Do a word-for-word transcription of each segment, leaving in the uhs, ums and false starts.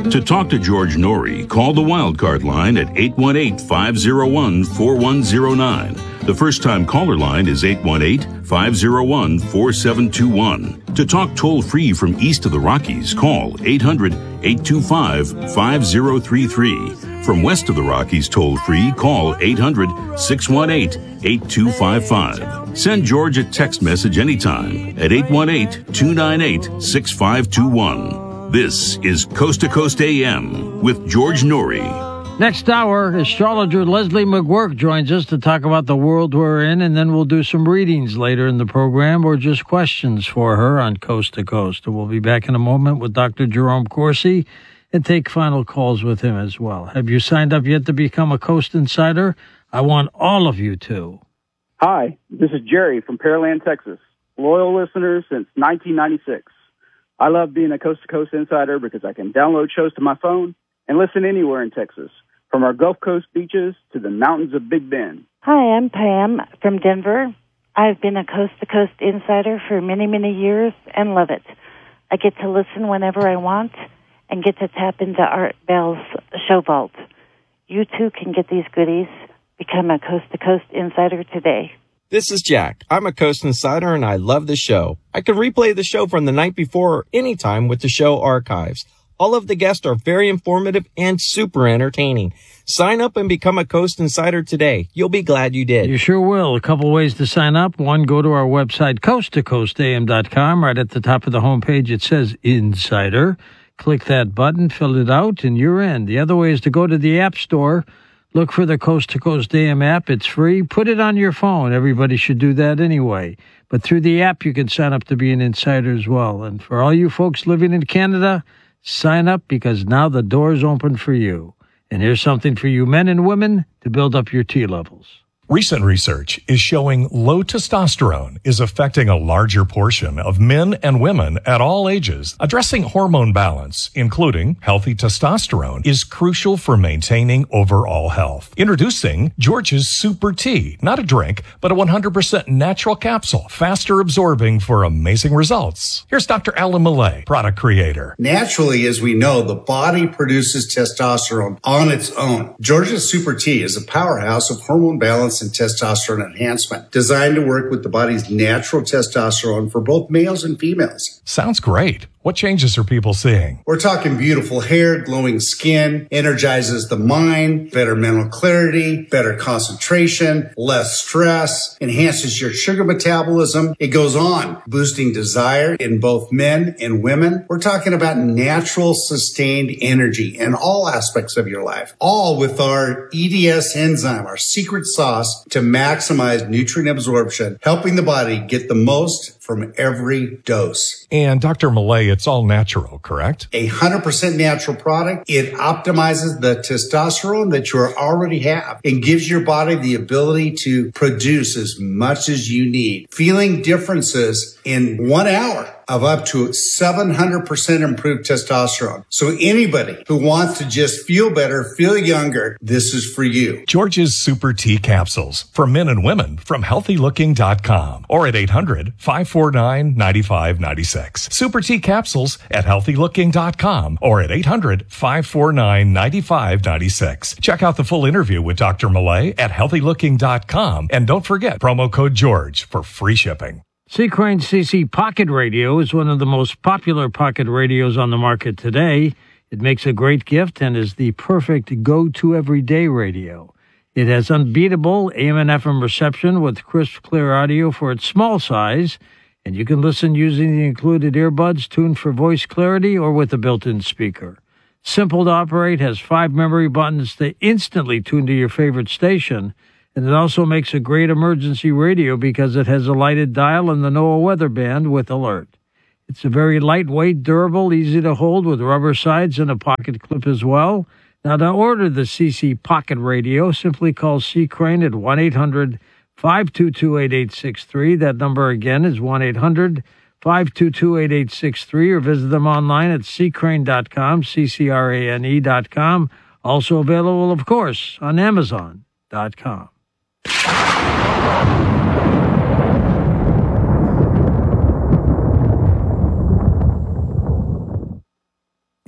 To talk to George Norrie, call the Wildcard line at eight one eight, five oh one, four one oh nine. The first-time caller line is eight one eight, five oh one, four seven two one. To talk toll-free from east of the Rockies, call eight hundred, eight two five, five oh three three. From west of the Rockies toll-free, call eight hundred, six one eight, eight two five five. Send George a text message anytime at eight one eight, two nine eight, six five two one. This is Coast to Coast A M with George Norrie. Next hour, astrologer Leslie McGurk joins us to talk about the world we're in, and then we'll do some readings later in the program or just questions for her on Coast to Coast. And we'll be back in a moment with Doctor Jerome Corsi and take final calls with him as well. Have you signed up yet to become a Coast Insider? I want all of you to. Hi, this is Jerry from Pearland, Texas. Loyal listener since nineteen ninety-six. I love being a Coast to Coast Insider because I can download shows to my phone and listen anywhere in Texas, from our Gulf Coast beaches to the mountains of Big Bend. Hi, I'm Pam from Denver. I've been a Coast to Coast Insider for many, many years and love it. I get to listen whenever I want and get to tap into Art Bell's show vault. You too can get these goodies. Become a Coast to Coast Insider today. This is Jack. I'm a Coast Insider and I love the show. I can replay the show from the night before or anytime with the show archives. All of the guests are very informative and super entertaining. Sign up and become a Coast Insider today. You'll be glad you did. You sure will. A couple ways to sign up. One, go to our website, coast to coast a m dot com. Right at the top of the homepage, it says Insider. Click that button, fill it out, and you're in. The other way is to go to the App Store. Look for the Coast to Coast A M app. It's free. Put it on your phone. Everybody should do that anyway. But through the app, you can sign up to be an insider as well. And for all you folks living in Canada, sign up because now the door's open for you. And here's something for you men and women to build up your T levels. Recent research is showing low testosterone is affecting a larger portion of men and women at all ages. Addressing hormone balance, including healthy testosterone, is crucial for maintaining overall health. Introducing George's Super Tea, not a drink, but a one hundred percent natural capsule, faster absorbing for amazing results. Here's Doctor Alan Millay, product creator. Naturally, as we know, the body produces testosterone on its own. George's Super Tea is a powerhouse of hormone balance and testosterone enhancement, designed to work with the body's natural testosterone for both males and females. Sounds great. What changes are people seeing? We're talking beautiful hair, glowing skin, energizes the mind, better mental clarity, better concentration, less stress, enhances your sugar metabolism. It goes on, boosting desire in both men and women. We're talking about natural, sustained energy in all aspects of your life, all with our E D S enzyme, our secret sauce to maximize nutrient absorption, helping the body get the most from every dose. And Doctor Millay, it's all natural, correct? A one hundred percent natural product. It optimizes the testosterone that you already have and gives your body the ability to produce as much as you need. Feeling differences in one hour of up to seven hundred percent improved testosterone. So anybody who wants to just feel better, feel younger, this is for you. George's Super Tea Capsules for men and women from healthy looking dot com or at eight hundred, five four nine, nine five nine six. Super Tea Capsules at healthy looking dot com or at eight hundred, five four nine, nine five nine six. Check out the full interview with Doctor Millay at healthy looking dot com and don't forget promo code George for free shipping. C. Crane C C Pocket Radio is one of the most popular pocket radios on the market today. It makes a great gift and is the perfect go-to everyday radio. It has unbeatable A M and F M reception with crisp, clear audio for its small size, and you can listen using the included earbuds tuned for voice clarity or with a built-in speaker. Simple to operate, has five memory buttons to instantly tune to your favorite station, and it also makes a great emergency radio because it has a lighted dial and the NOAA weather band with alert. It's a very lightweight, durable, easy to hold with rubber sides and a pocket clip as well. Now, to order the C C Pocket Radio, simply call C. Crane at one eight hundred, five two two, eight eight six three. That number again is one eight hundred, five two two, eight eight six three, or visit them online at c crane dot com, C C R A N E dot com. Also available, of course, on amazon dot com.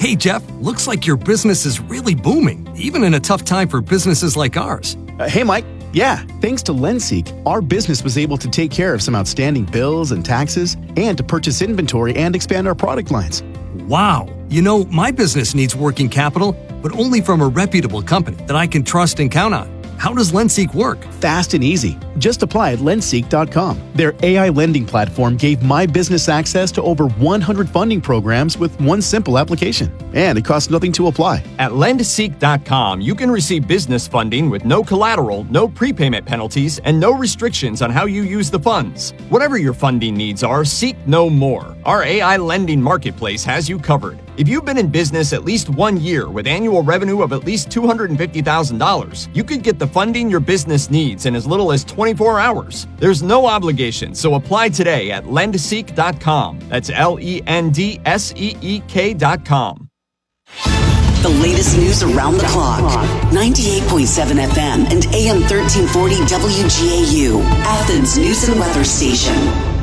Hey, Jeff, looks like your business is really booming, even in a tough time for businesses like ours. Uh, hey, Mike. Yeah, thanks to LendSeek, our business was able to take care of some outstanding bills and taxes and to purchase inventory and expand our product lines. Wow. You know, my business needs working capital, but only from a reputable company that I can trust and count on. How does LendSeek work? Fast and easy. Just apply at lendseek dot com. Their A I lending platform gave my business access to over one hundred funding programs with one simple application. And it costs nothing to apply. At lendseek dot com, you can receive business funding with no collateral, no prepayment penalties, and no restrictions on how you use the funds. Whatever your funding needs are, seek no more. Our A I lending marketplace has you covered. If you've been in business at least one year with annual revenue of at least two hundred fifty thousand dollars, you could get the funding your business needs in as little as twenty-four hours. There's no obligation, so apply today at lendseek dot com. That's L E N D S E E K dot com. The latest news around the clock. ninety-eight point seven F M and A M thirteen forty W G A U, Athens News and Weather Station.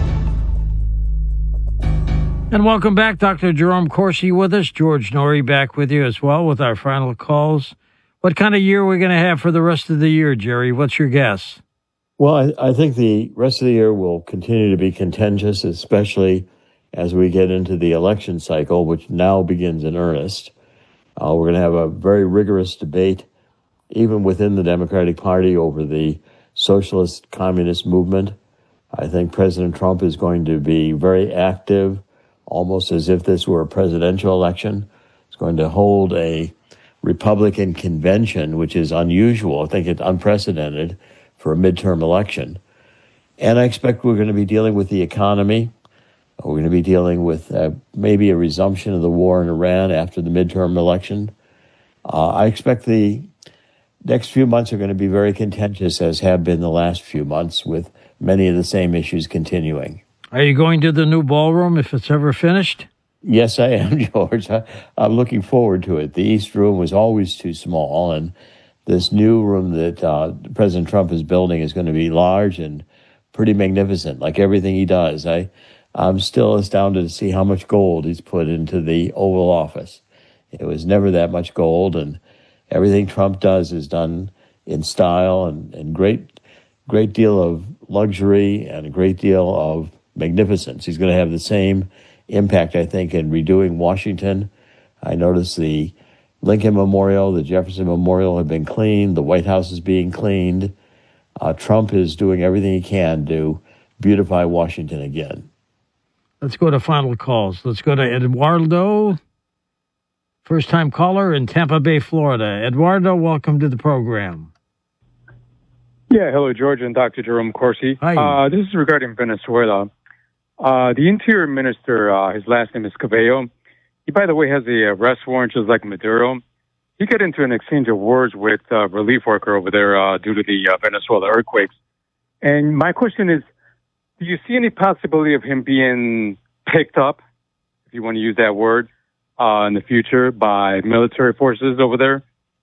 And welcome back, Doctor Jerome Corsi with us. George Noory back with you as well with our final calls. What kind of year are we going to have for the rest of the year, Jerry? What's your guess? Well, I, I think the rest of the year will continue to be contentious, especially as we get into the election cycle, which now begins in earnest. Uh, we're going to have a very rigorous debate, even within the Democratic Party, over the socialist communist movement. I think President Trump is going to be very active, almost as if this were a presidential election. He's going to hold a Republican convention, which is unusual. I think it's unprecedented for a midterm election. And I expect we're going to be dealing with the economy. We're going to be dealing with uh, maybe a resumption of the war in Iran after the midterm election. Uh, I expect the next few months are going to be very contentious, as have been the last few months, with many of the same issues continuing. Are you going to the new ballroom if it's ever finished? Yes, I am, George. I, I'm looking forward to it. The East Room was always too small, and this new room that uh, President Trump is building is going to be large and pretty magnificent, like everything he does. I, I'm still astounded to see how much gold he's put into the Oval Office. It was never that much gold, and everything Trump does is done in style and, and great, great deal of luxury and a great deal of magnificence. He's going to have the same impact, I think, in redoing Washington. I noticed the Lincoln Memorial, the Jefferson Memorial have been cleaned. The White House is being cleaned. Uh, Trump is doing everything he can to beautify Washington again. Let's go to final calls. Let's go to Eduardo, first-time caller in Tampa Bay, Florida. Eduardo, welcome to the program. Yeah, hello, George and Doctor Jerome Corsi. Hi. Uh, this is regarding Venezuela. Uh, the Interior Minister, uh, his last name is Cabello. He, by the way, has a arrest warrant just like Maduro. He got into an exchange of words with a uh, relief worker over there uh, due to the uh, Venezuela earthquakes. And my question is, do you see any possibility of him being picked up, if you want to use that word, uh, in the future by military forces over there?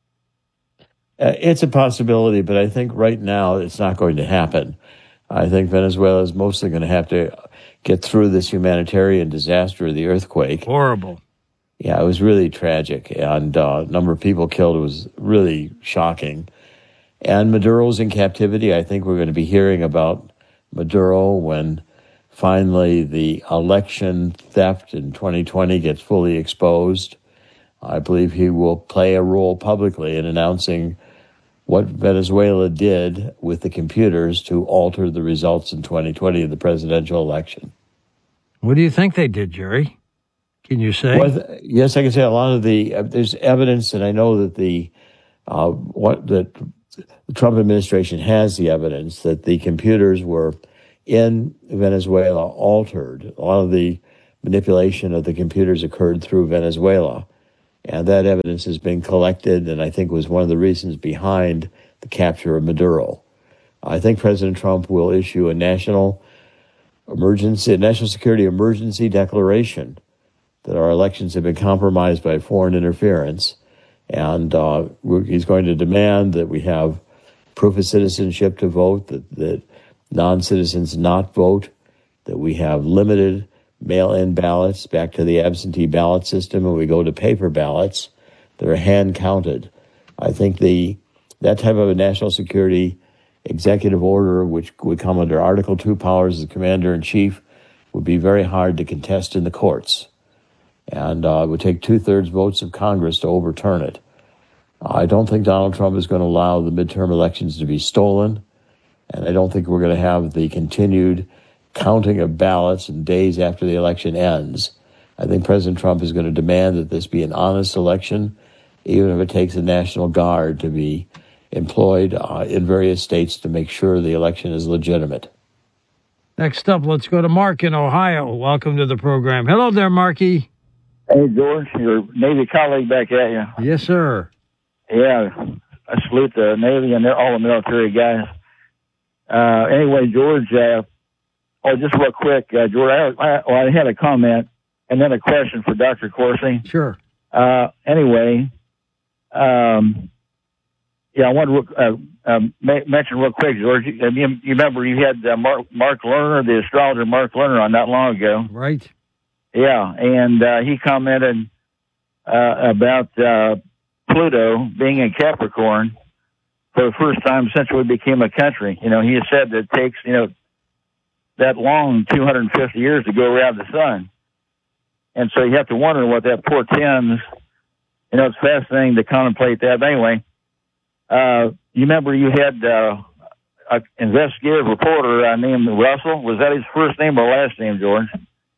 Uh, it's a possibility, but I think right now it's not going to happen. I think Venezuela is mostly going to have to get through this humanitarian disaster of the earthquake. Horrible. Yeah, it was really tragic, and uh, a number of people killed. It was really shocking. And Maduro's in captivity. I think we're going to be hearing about Maduro when finally the election theft in twenty twenty gets fully exposed. I believe he will play a role publicly in announcing what Venezuela did with the computers to alter the results in twenty twenty of the presidential election. What do you think they did, Jerry? Can you say? Well, th- yes, I can say a lot of the, uh, there's evidence, and I know that the, uh, what, that the Trump administration has the evidence that the computers were in Venezuela altered. A lot of the manipulation of the computers occurred through Venezuela. And that evidence has been collected, and I think was one of the reasons behind the capture of Maduro. I think President Trump will issue a national emergency, a national security emergency declaration that our elections have been compromised by foreign interference. And uh, he's going to demand that we have proof of citizenship to vote, that, that non-citizens not vote, that we have limited mail-in ballots back to the absentee ballot system, and we go to paper ballots that are hand-counted. I think the that type of a national security executive order, which would come under Article two powers of the Commander-in-Chief, would be very hard to contest in the courts. And uh, it would take two-thirds votes of Congress to overturn it. I don't think Donald Trump is going to allow the midterm elections to be stolen, and I don't think we're going to have the continued counting of ballots in days after the election ends. I think President Trump is going to demand that this be an honest election, even if it takes a National Guard to be employed uh, in various states to make sure the election is legitimate. Next up, let's go to Mark in Ohio. Welcome to the program. Hello there, Marky. Hey, George, your Navy colleague back at you. Yes, sir. Yeah, I salute the Navy and all the military guys. Uh, anyway, George, uh, oh, just real quick, uh, George, I, I, well, I had a comment and then a question for Doctor Corsi. Sure. Uh, anyway, um, yeah, I want to uh, um, ma- mention real quick, George. You, you, you remember you had uh, Mark, Mark Lerner, the astrologer Mark Lerner, on not long ago. Right. Yeah, and uh, he commented uh, about uh, Pluto being in Capricorn for the first time since we became a country. You know, he said that it takes, you know, that long, two hundred fifty years to go around the sun. And so you have to wonder what that portends. You know, it's fascinating to contemplate that. But anyway, uh, you remember you had uh, an investigative reporter uh, named Russell. Was that his first name or last name, George?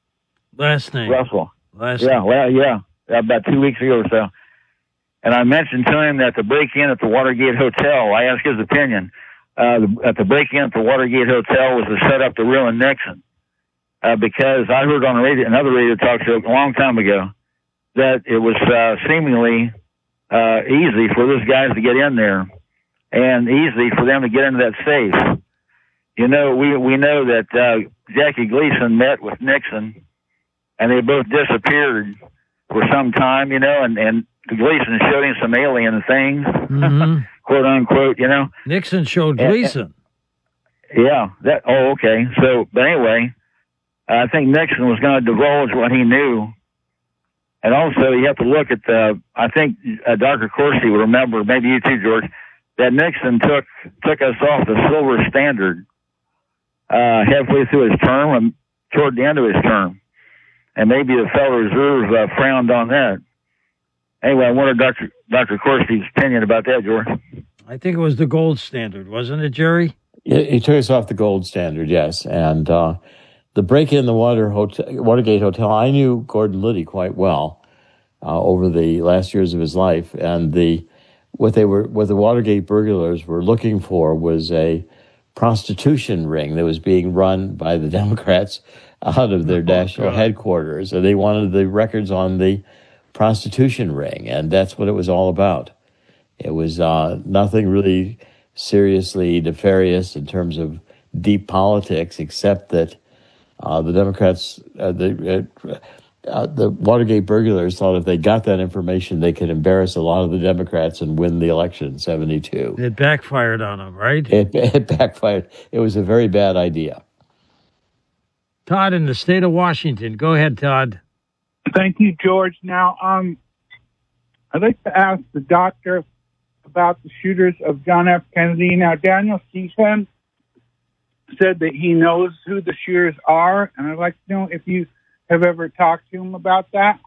Last name. Russell. Last yeah, name. well, yeah, about two weeks ago or so. And I mentioned to him that the break-in at the Watergate Hotel, I asked his opinion, uh, the, at the break-in at the Watergate Hotel was to set up to ruin Nixon. Uh, because I heard on a radio, another radio talk show a long time ago that it was uh, seemingly uh, easy for those guys to get in there and easy for them to get into that safe. You know, we, we know that uh, Jackie Gleason met with Nixon, and they both disappeared for some time, you know, and, and Gleason showed him some alien things, mm-hmm. quote unquote, you know. Nixon showed Gleason. And, yeah, that, oh, okay. So, but anyway, I think Nixon was going to divulge what he knew. And also, you have to look at the, I think uh, Doctor Corsi will remember, maybe you too, George, that Nixon took took us off the silver standard uh, halfway through his term and toward the end of his term. And maybe the Federal Reserve uh, frowned on that. Anyway, I wanted Doctor Doctor Corsi's opinion about that, George. I think it was the gold standard, wasn't it, Jerry? Yeah, he took us off the gold standard, yes. And uh, the break-in the Water Hotel, Watergate Hotel, I knew Gordon Liddy quite well uh, over the last years of his life. And the what they were, what the Watergate burglars were looking for was a prostitution ring that was being run by the Democrats out of their oh, national God. headquarters. And they wanted the records on the prostitution ring, and that's what it was all about. It was uh, nothing really seriously nefarious in terms of deep politics, except that uh, the Democrats, uh, the uh, uh, the Watergate burglars thought if they got that information, they could embarrass a lot of the Democrats and win the election in seventy-two. It backfired on them, right? It, it backfired. It was a very bad idea. Todd in the state of Washington. Go ahead, Todd. Thank you, George. Now, um, I'd like to ask the doctor about the shooters of John F. Kennedy. Now, Daniel Stephen said that he knows who the shooters are, and I'd like to know if you have ever talked to him about that.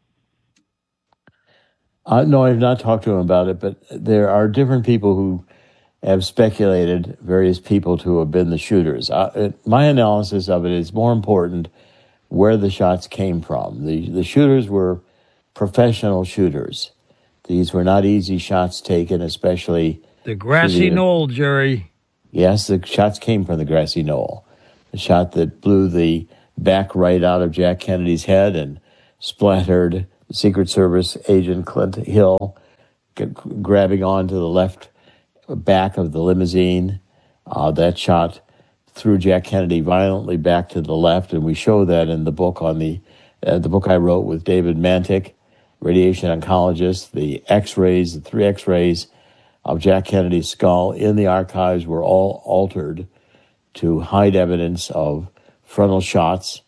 Uh, no, I've not talked to him about it, but there are different people who have speculated various people to have been the shooters. Uh, it, my analysis of it is more important where the shots came from. The the shooters were professional shooters. These were not easy shots taken, especially... The grassy the, knoll, Jerry. Yes, the shots came from the grassy knoll. The shot that blew the back right out of Jack Kennedy's head and splattered the Secret Service agent Clint Hill g- grabbing onto the left back of the limousine. Uh, that shot threw Jack Kennedy violently back to the left, and we show that in the book on the uh, the book I wrote with David Mantik, radiation oncologist. The X-rays, the three X-rays of Jack Kennedy's skull in the archives were all altered to hide evidence of frontal shots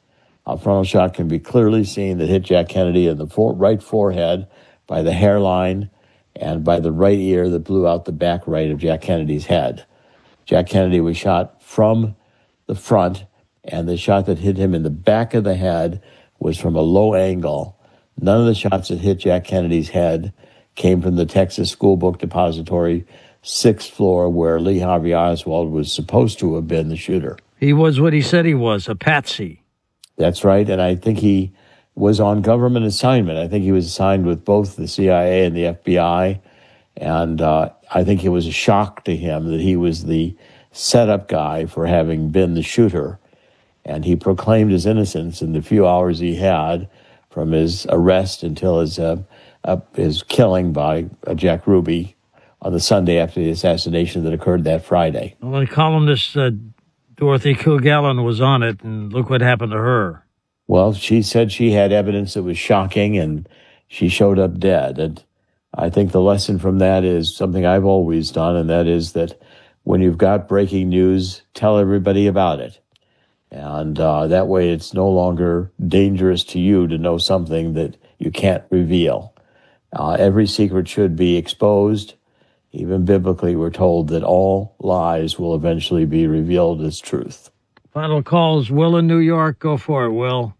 A frontal shot can be clearly seen that hit Jack Kennedy in the fore, right forehead, by the hairline, and by the right ear that blew out the back right of Jack Kennedy's head. Jack Kennedy was shot from the front, and the shot that hit him in the back of the head was from a low angle. None of the shots that hit Jack Kennedy's head came from the Texas School Book Depository, sixth floor, where Lee Harvey Oswald was supposed to have been the shooter. He was what he said he was, a patsy. That's right, and I think he was on government assignment. I think he was assigned with both the C I A and the F B I, and uh, I think it was a shock to him that he was the setup guy for having been the shooter, and he proclaimed his innocence in the few hours he had from his arrest until his uh, uh, his killing by uh, Jack Ruby on the Sunday after the assassination that occurred that Friday. Well, the columnist uh, Dorothy Kilgallen was on it, and look what happened to her. Well, she said she had evidence that was shocking, and she showed up dead. And I think the lesson from that is something I've always done, and that is that when you've got breaking news, tell everybody about it. And uh, that way it's no longer dangerous to you to know something that you can't reveal. Uh, every secret should be exposed. Even biblically, we're told that all lies will eventually be revealed as truth. Final calls. Will in New York. Go for it, Will.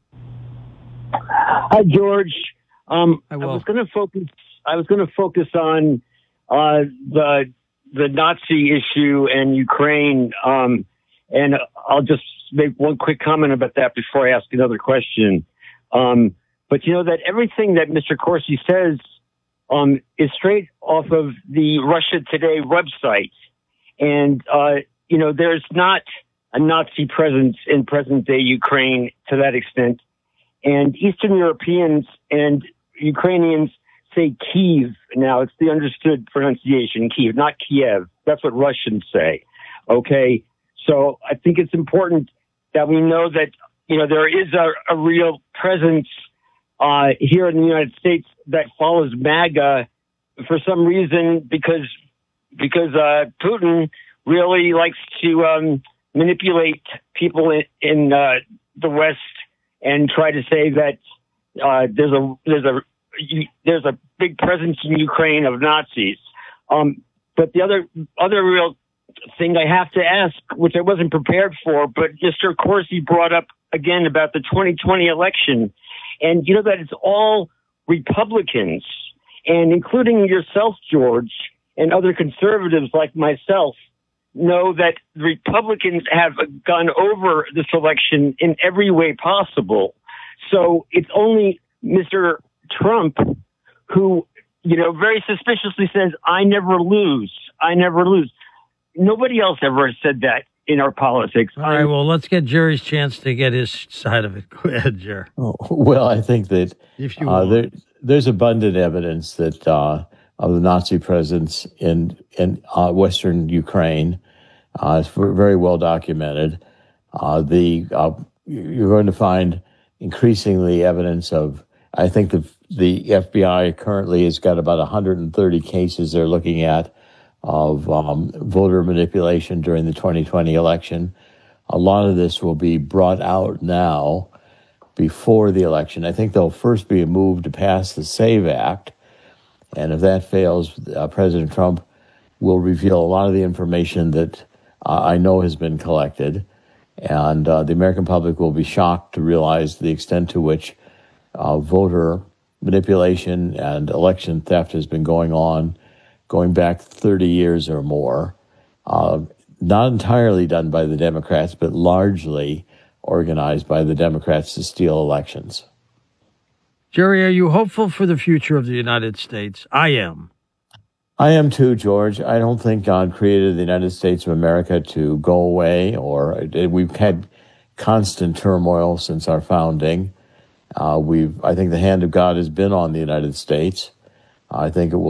Hi, George. Um, I, I was going to focus. I was going to focus on uh, the the Nazi issue and Ukraine, um, and I'll just make one quick comment about that before I ask another question. Um, but you know that everything that Mister Corsi says um, is straight off of the Russia Today website, and uh, you know there's not a Nazi presence in present-day Ukraine to that extent. And Eastern Europeans and Ukrainians say Kiev. Now, it's the understood pronunciation, Kiev, not Kiev. That's what Russians say. Okay? So I think it's important that we know that, you know, there is a, a real presence uh, here in the United States that follows MAGA for some reason because, because uh, Putin really likes to um, manipulate people in, in uh, the West and try to say that uh, there's a there's a there's a big presence in Ukraine of Nazis. Um, but the other other real thing I have to ask, which I wasn't prepared for, but Mister Corsi brought up again about the twenty twenty election, and you know that it's all Republicans, and including yourself, George, and other conservatives like myself, know that Republicans have gone over this election in every way possible. So it's only Mister Trump who, you know, very suspiciously says, I never lose. I never lose. Nobody else ever said that in our politics. All right, well, let's get Jerry's chance to get his side of it. Go ahead, Jerry. Oh, well, I think that if you uh, there, there's abundant evidence that uh, of the Nazi presence in, in uh, Western Ukraine. Uh, it's very well documented. Uh, the uh, you're going to find increasingly evidence of. I think the the F B I currently has got about one hundred thirty cases they're looking at of um, voter manipulation during the twenty twenty election. A lot of this will be brought out now before the election. I think there'll first be a move to pass the SAVE Act, and if that fails, uh, President Trump will reveal a lot of the information that Uh, I know has been collected, and uh, the American public will be shocked to realize the extent to which uh, voter manipulation and election theft has been going on, going back thirty years or more. Uh, not entirely done by the Democrats, but largely organized by the Democrats to steal elections. Jerry, are you hopeful for the future of the United States? I am. I am too, George. I don't think God created the United States of America to go away, or we've had constant turmoil since our founding. Uh, we've, I think the hand of God has been on the United States. I think it will